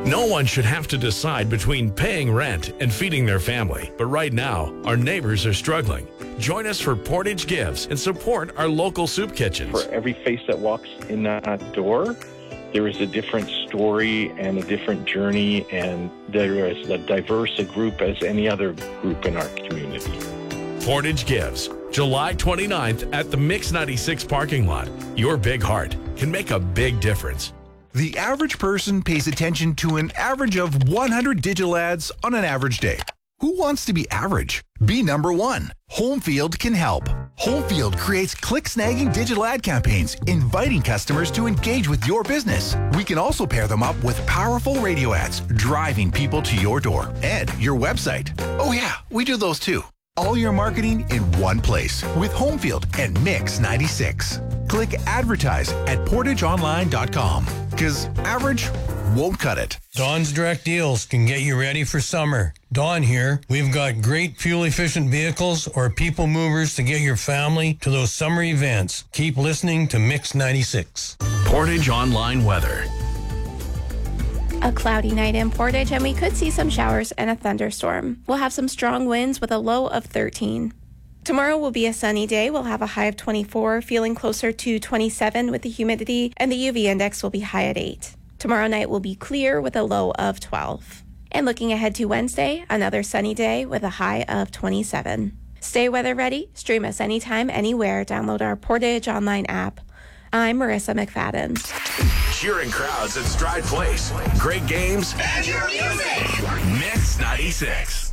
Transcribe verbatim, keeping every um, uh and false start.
No one should have to decide between paying rent and feeding their family. But right now, our neighbors are struggling. Join us for Portage Gives and support our local soup kitchens. For every face that walks in that door, there is a different story and a different journey, and there is a diverse a group as any other group in our community. Portage Gives, July twenty-ninth at the Mix ninety-six parking lot. Your big heart can make a big difference. The average person pays attention to an average of one hundred digital ads on an average day. Who wants to be average? Be number one. Homefield can help. Homefield creates click-snagging digital ad campaigns, inviting customers to engage with your business. We can also pair them up with powerful radio ads, driving people to your door and your website. Oh yeah, we do those too. All your marketing in one place with Homefield and Mix ninety-six. Click advertise at portage online dot com because average won't cut it. Dawn's Direct Deals can get you ready for summer. Dawn here. We've got great fuel-efficient vehicles or people movers to get your family to those summer events. Keep listening to Mix ninety-six. Portage Online Weather. A cloudy night in Portage, and we could see some showers and a thunderstorm. We'll have some strong winds with a low of thirteen. Tomorrow will be a sunny day. We'll have a high of twenty-four, feeling closer to twenty-seven with the humidity, and the U V index will be high at eight. Tomorrow night will be clear with a low of twelve. And looking ahead to Wednesday, another sunny day with a high of twenty-seven. Stay weather ready. Stream us anytime, anywhere. Download our Portage Online app. I'm Marissa McFadden. Cheering crowds at Stride Place. Great games. And your music. Mix ninety-six.